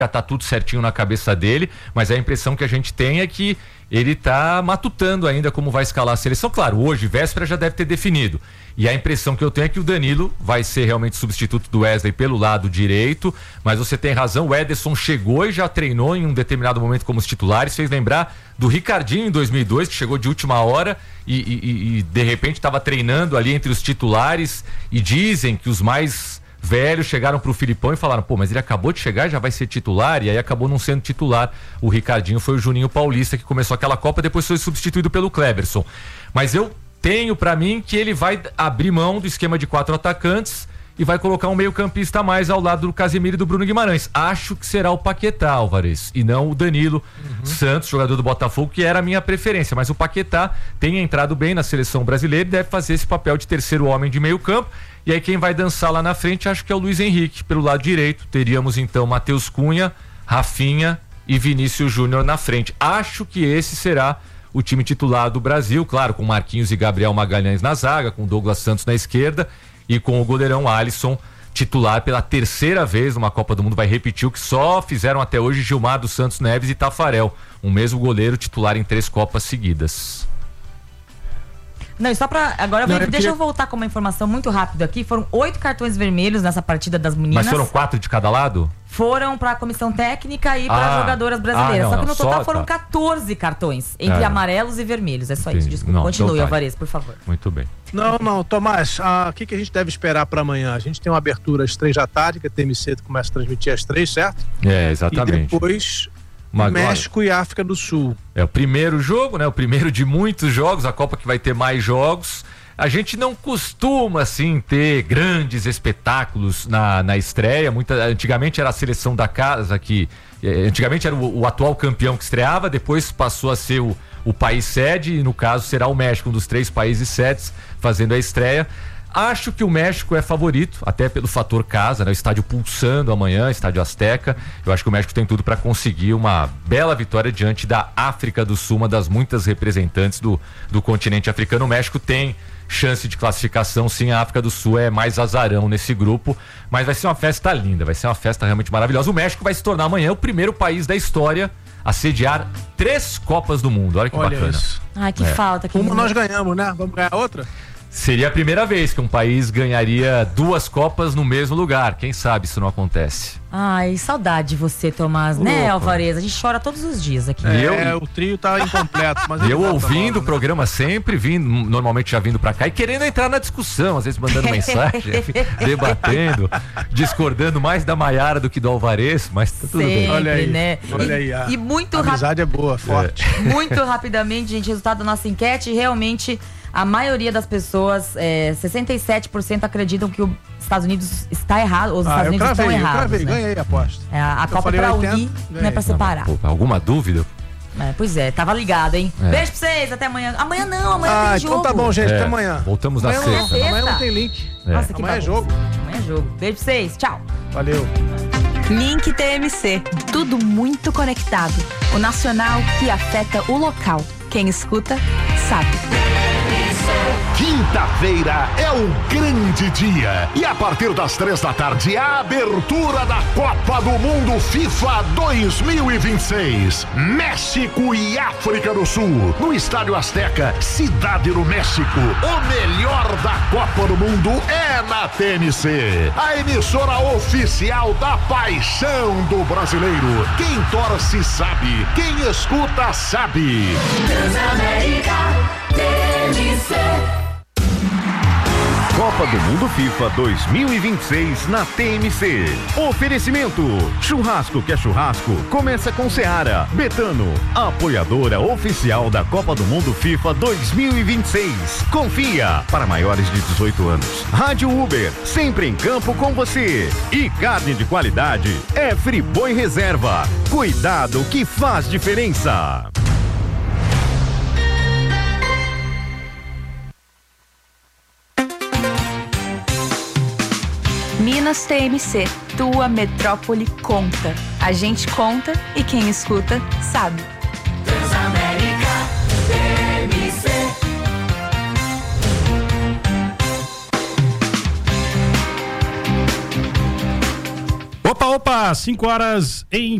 já tá tudo certinho na cabeça dele, mas a impressão que a gente tem é que ele tá matutando ainda como vai escalar a seleção. Claro, hoje, véspera, já deve ter definido. E a impressão que eu tenho é que o Danilo vai ser realmente substituto do Wesley pelo lado direito, mas você tem razão, o Ederson chegou e já treinou em um determinado momento como os titulares, fez lembrar do Ricardinho em 2002, que chegou de última hora e de repente estava treinando ali entre os titulares, e dizem que os mais velhos chegaram pro Filipão e falaram, pô, mas ele acabou de chegar e já vai ser titular, e aí acabou não sendo titular. O Ricardinho foi o Juninho Paulista que começou aquela Copa, depois foi substituído pelo Cleberson. Mas eu tenho pra mim que ele vai abrir mão do esquema de 4 atacantes e vai colocar um meio-campista a mais ao lado do Casemiro e do Bruno Guimarães. Acho que será o Paquetá, Álvares, e não o Danilo Santos, jogador do Botafogo, que era a minha preferência. Mas o Paquetá tem entrado bem na seleção brasileira e deve fazer esse papel de terceiro homem de meio-campo. E aí quem vai dançar lá na frente, acho que é o Luiz Henrique. Pelo lado direito, teríamos então Matheus Cunha, Rafinha e Vinícius Júnior na frente. Acho que esse será o time titular do Brasil, claro, com Marquinhos e Gabriel Magalhães na zaga, com Douglas Santos na esquerda e com o goleirão Alisson titular pela terceira vez numa Copa do Mundo. Vai repetir o que só fizeram até hoje Gilmar dos Santos Neves e Tafarel, um mesmo goleiro titular em 3 Copas seguidas. Não, e só pra... Agora, deixa eu voltar com uma informação muito rápida aqui. Foram 8 cartões vermelhos nessa partida das meninas. Mas foram 4 de cada lado? Foram pra comissão técnica e para jogadoras brasileiras. Só que no total foram 14 cartões, entre amarelos e vermelhos. É só isso, desculpa. Não, continue, então Alvarez, por favor. Muito bem. Não, Tomás, o que a gente deve esperar para amanhã? A gente tem uma abertura às 3 da tarde, que a TMC começa a transmitir às 3, certo? É, exatamente. E depois... México e África do Sul. É o primeiro jogo, né? O primeiro de muitos jogos, a Copa que vai ter mais jogos. A gente não costuma, assim, ter grandes espetáculos na estreia. Antigamente era a seleção da casa que... Antigamente era o atual campeão que estreava, depois passou a ser o país sede, e no caso será o México, um dos 3 países sedes, fazendo a estreia. Acho que o México é favorito, até pelo fator casa, né? O estádio pulsando amanhã, estádio Azteca. Eu acho que o México tem tudo para conseguir uma bela vitória diante da África do Sul, uma das muitas representantes do continente africano. O México tem chance de classificação, sim. A África do Sul é mais azarão nesse grupo, mas vai ser uma festa linda, vai ser uma festa realmente maravilhosa. O México vai se tornar amanhã o primeiro país da história a sediar 3 Copas do Mundo. Olha que bacana. Isso. Ai, que falta. Uma nós ganhamos, né? Vamos ganhar outra? Seria a primeira vez que um país ganharia 2 Copas no mesmo lugar. Quem sabe isso não acontece. Ai, saudade de você, Tomás, né, Alvarez? A gente chora todos os dias aqui. O trio tá incompleto. Mas eu ouvindo o programa sempre, normalmente já vindo pra cá e querendo entrar na discussão, às vezes mandando mensagem, debatendo, discordando mais da Maiara do que do Alvarez, mas tá tudo bem. Olha aí, né? Olha aí, e muito a amizade é boa, forte. Muito rapidamente, gente, resultado da nossa enquete, realmente... A maioria das pessoas, 67% acreditam que os Estados Unidos está errado, os Estados Unidos estão errados. Eu ganhei a aposta. A Copa é pra unir, não é pra separar. Alguma dúvida? Pois é, tava ligado, hein? Beijo pra vocês, até amanhã. Amanhã não, amanhã tem jogo. Então tá bom, gente, até amanhã. Voltamos na sexta. Amanhã não tem link. Nossa, que amanhã é jogo. Amanhã é jogo. Beijo pra vocês, tchau. Valeu. Link TMC, tudo muito conectado. O nacional que afeta o local. Quem escuta, sabe. Quinta-feira é o grande dia e a partir das 3 da tarde a abertura da Copa do Mundo FIFA 2026, México e África do Sul, no Estádio Azteca, Cidade do México. O melhor da Copa do Mundo é na TMC, a emissora oficial da paixão do brasileiro. Quem torce sabe, quem escuta sabe. Transamérica TMC. Copa do Mundo FIFA 2026 na TMC. Oferecimento: churrasco que é churrasco, começa com Seara. Betano, apoiadora oficial da Copa do Mundo FIFA 2026. Confia, para maiores de 18 anos. Rádio Uber, sempre em campo com você. E carne de qualidade é Friboi Reserva. Cuidado que faz diferença. Minas TMC, tua metrópole conta. A gente conta e quem escuta sabe. Transamérica TMC. Opa, 5 horas em